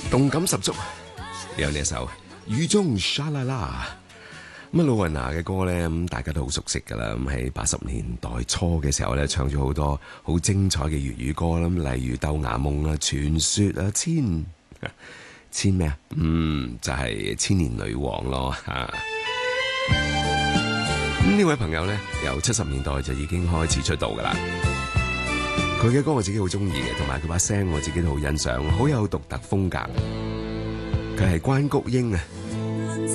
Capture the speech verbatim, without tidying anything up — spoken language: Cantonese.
動感十足，有呢一首雨中沙啦啦。咁啊，魯雲娜嘅歌咧，咁大家都好熟悉噶啦。咁喺八十年代初嘅時候咧，唱咗好多好精彩嘅粵語歌啦，例如《豆芽夢》啊、《傳說》啊、千千咩啊？嗯，就係、是、千年女王咯吓。咁呢位朋友咧，由七十年代就已經開始出道噶啦。佢嘅歌我自己好中意嘅，同埋佢把聲我自己都好欣賞，好有獨特風格。佢係關菊英啊。